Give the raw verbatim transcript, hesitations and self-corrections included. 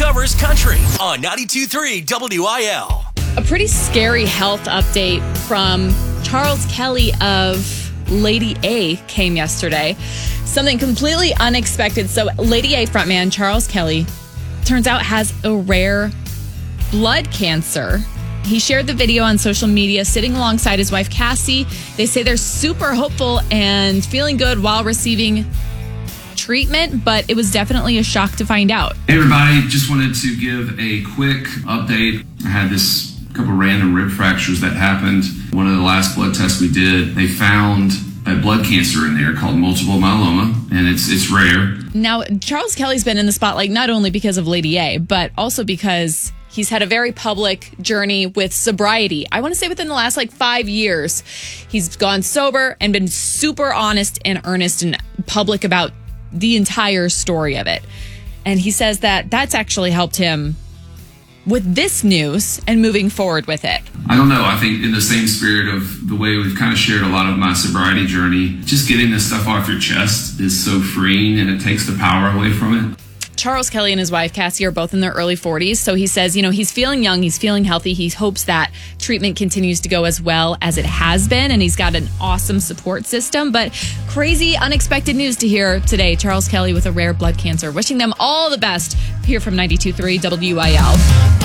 covers country on ninety-two point three W I L. A pretty scary health update from Charles Kelly of Lady A came yesterday. Something completely unexpected. So Lady A frontman Charles Kelly turns out has a rare blood cancer. He shared the video on social media sitting alongside his wife Cassie. They say they're super hopeful and feeling good while receiving treatment, but it was definitely a shock to find out. Hey everybody, just wanted to give a quick update. I had this couple random rib fractures that happened. One of the last blood tests we did, they found a blood cancer in there called multiple myeloma, and it's it's rare. Now, Charles Kelly's been in the spotlight not only because of Lady A, but also because he's had a very public journey with sobriety. I want to say within the last like five years, he's gone sober and been super honest and earnest and public about the entire story of it. And he says that that's actually helped him with this news and moving forward with it. I don't know. I think in the same spirit of the way we've kind of shared a lot of my sobriety journey, just getting this stuff off your chest is so freeing and it takes the power away from it. Charles Kelly and his wife, Cassie, are both in their early forties. So he says, you know, he's feeling young. He's feeling healthy. He hopes that treatment continues to go as well as it has been. And he's got an awesome support system. But crazy, unexpected news to hear today. Charles Kelly with a rare blood cancer. Wishing them all the best here from ninety-two point three W I L.